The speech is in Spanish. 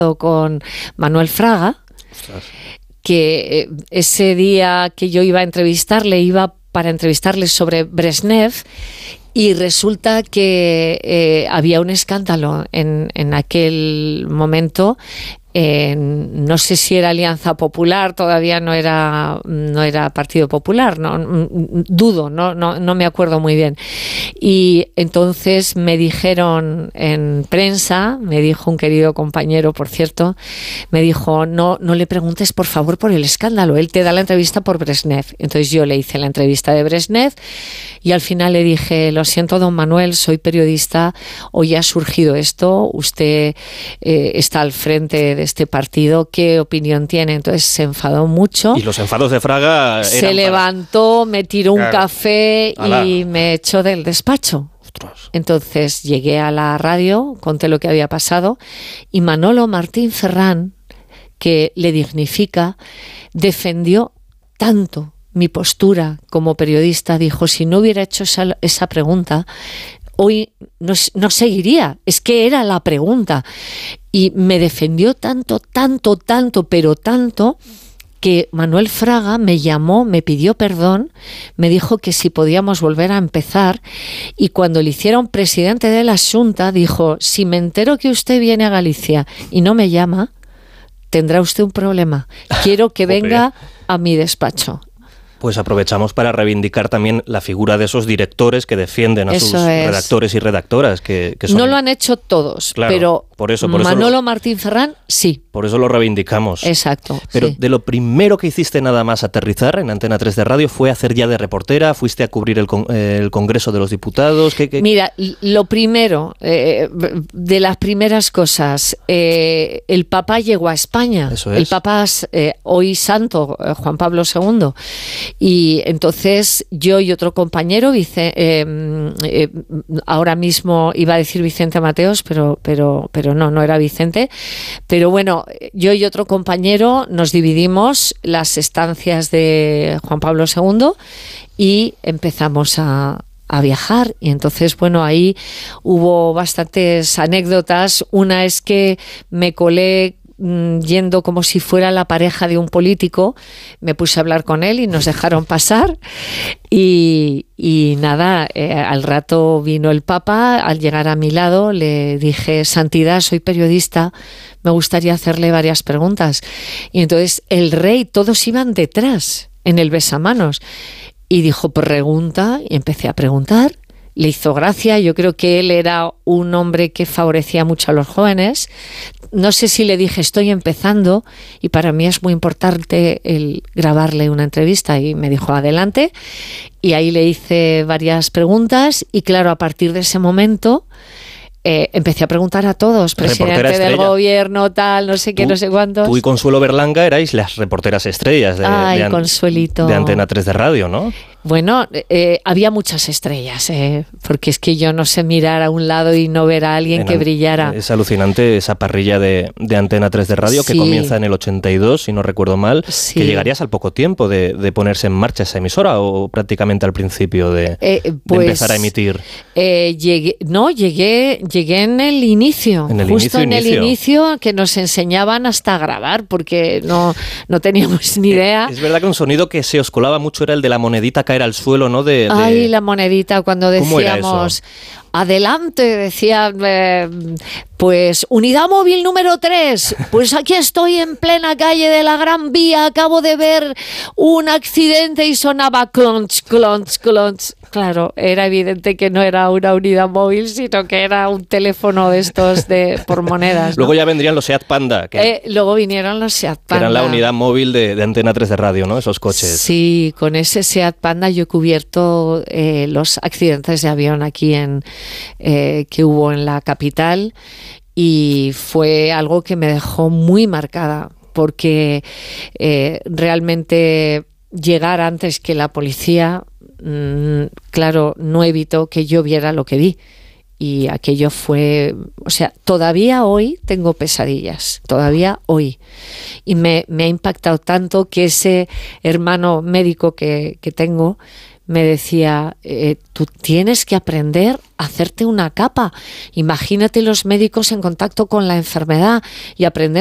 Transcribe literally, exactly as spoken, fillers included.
con Manuel Fraga, Ostras. que ese día que yo iba a entrevistarle, iba para entrevistarle sobre Brezhnev, y resulta que eh, había un escándalo en, en aquel momento. Eh, no sé si era Alianza Popular, todavía no era no era Partido Popular, no dudo, no, no, no me acuerdo muy bien. Y entonces me dijeron en prensa, me dijo un querido compañero, por cierto, me dijo, no, no le preguntes por favor por el escándalo, él te da la entrevista por Brezhnev. Entonces yo le hice la entrevista de Brezhnev y al final le dije, lo siento, don Manuel, soy periodista, hoy ha surgido esto, usted eh, está al frente de este partido, ¿qué opinión tiene? Entonces se enfadó mucho. Y los enfados de Fraga se eran levantó, para... me tiró claro. un café Alá. y me echó del despacho. Ostras. Entonces llegué a la radio, conté lo que había pasado y Manolo Martín Ferrán, que le dignifica, defendió tanto mi postura como periodista, dijo, si no hubiera hecho esa, esa pregunta, hoy no, no seguiría, es que era la pregunta. Y me defendió tanto, tanto, tanto, pero tanto, que Manuel Fraga me llamó, me pidió perdón, me dijo que si podíamos volver a empezar, y cuando le hicieron presidente de la Xunta, dijo, si me entero que usted viene a Galicia y no me llama, tendrá usted un problema. Quiero que venga a mi despacho. Pues aprovechamos para reivindicar también la figura de esos directores que defienden a eso sus es. redactores y redactoras. Que, que son... No lo han hecho todos, claro, pero por eso, por Manolo eso lo... Martín Ferrán sí. Por eso lo reivindicamos. Exacto. Pero sí. de lo primero que hiciste nada más aterrizar en Antena tres de Radio fue hacer ya de reportera, fuiste a cubrir el, con, eh, el Congreso de los Diputados. ¿Qué, qué? Mira, lo primero, eh, de las primeras cosas, eh, el Papa llegó a España. Eso es. El Papa eh, hoy santo, eh, Juan Pablo segundo. Y entonces yo y otro compañero, Vice, eh, eh, ahora mismo iba a decir Vicente Mateos, pero, pero, pero no, no era Vicente. Pero bueno, yo y otro compañero nos dividimos las estancias de Juan Pablo segundo y empezamos a, a viajar. Y entonces, bueno, ahí hubo bastantes anécdotas. Una es que me colé yendo como si fuera la pareja de un político, me puse a hablar con él y nos dejaron pasar y, y nada, eh, al rato vino el Papa, al llegar a mi lado le dije, Santidad, soy periodista, me gustaría hacerle varias preguntas. Y entonces el rey, todos iban detrás en el besamanos y dijo, pregunta, y empecé a preguntar. Le hizo gracia, yo creo que él era un hombre que favorecía mucho a los jóvenes. No sé si le dije, estoy empezando y para mí es muy importante el grabarle una entrevista, y me dijo, adelante, y ahí le hice varias preguntas y claro, a partir de ese momento Eh, empecé a preguntar a todos, presidente del gobierno, tal, no sé qué, tú, no sé cuántos. Tú y Consuelo Berlanga erais las reporteras estrellas de, Ay, de, an- Consuelito. de Antena tres de Radio, ¿no? Bueno, eh, había muchas estrellas, eh, porque es que yo no sé mirar a un lado y no ver a alguien en, que brillara. Es alucinante esa parrilla de, de Antena tres de Radio, sí, que comienza en el ochenta y dos, si no recuerdo mal, sí, que llegarías al poco tiempo de, de ponerse en marcha esa emisora, o prácticamente al principio de, eh, pues, de empezar a emitir. Eh, llegué, no, llegué, llegué en el inicio, en el justo inicio, en inicio. el inicio, que nos enseñaban hasta a grabar, porque no, no teníamos ni idea. Eh, es verdad que un sonido que se os colaba mucho era el de la monedita caer al suelo, ¿no? De, de... Ay, la monedita, cuando decíamos adelante, decía eh, pues unidad móvil número tres, pues aquí estoy en plena calle de la Gran Vía, acabo de ver un accidente, y sonaba clonch, clonch, clonch. Claro, era evidente que no era una unidad móvil, sino que era un teléfono de estos de por monedas, ¿no? Luego ya vendrían los Seat Panda. Que, eh, luego vinieron los Seat Panda. Que eran la unidad móvil de, de Antena tres de Radio, ¿no? Esos coches. Sí, con ese Seat Panda yo he cubierto eh, los accidentes de avión aquí en eh, que hubo en la capital, y fue algo que me dejó muy marcada, porque eh, realmente llegar antes que la policía, mmm, claro, no evitó que yo viera lo que vi. Y aquello fue, o sea, todavía hoy tengo pesadillas, todavía hoy. Y me, me ha impactado tanto que ese hermano médico que, que tengo me decía, eh, tú tienes que aprender a hacerte una capa. Imagínate los médicos en contacto con la enfermedad y aprender